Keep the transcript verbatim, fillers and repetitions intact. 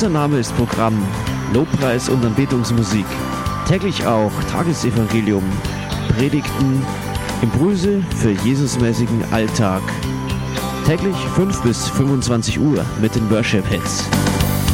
Unser Name ist Programm, Lobpreis und Anbetungsmusik. Täglich auch Tagesevangelium, Predigten, Impulse für Jesusmäßigen Alltag. Täglich fünf bis fünfundzwanzig Uhr mit den Worship Hits.